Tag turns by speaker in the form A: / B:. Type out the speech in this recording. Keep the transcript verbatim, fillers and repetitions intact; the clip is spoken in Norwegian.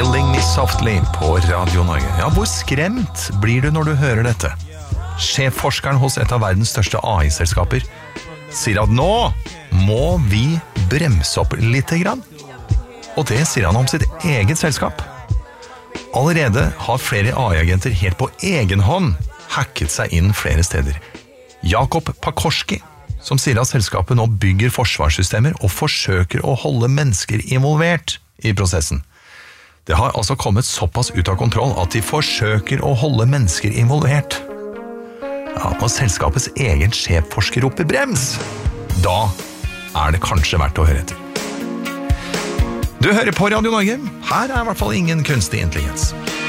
A: Killing Me Softly på Radio Norge. Ja, hvor skremt blir du når du hører dette? Sjefforskeren hos et av verdens største A I-selskaper sier at nå må vi bremse opp litt grann. Og det sier han om sitt eget selskap. Allerede har flere A I-agenter helt på egen hånd hacket seg inn flere steder. Jakob Pakorski, som sier at selskapet nå bygger forsvarssystemer og forsøker å holde mennesker involvert i prosessen. Det har altså kommet såpass ut av kontroll at de forsøker å holde mennesker involvert. Ja, når selskapets egen sjefforsker roper brems, da er det kanskje verdt å høre etter. Du hører på Radio Norge. Her er i hvert fall ingen kunstig intelligens.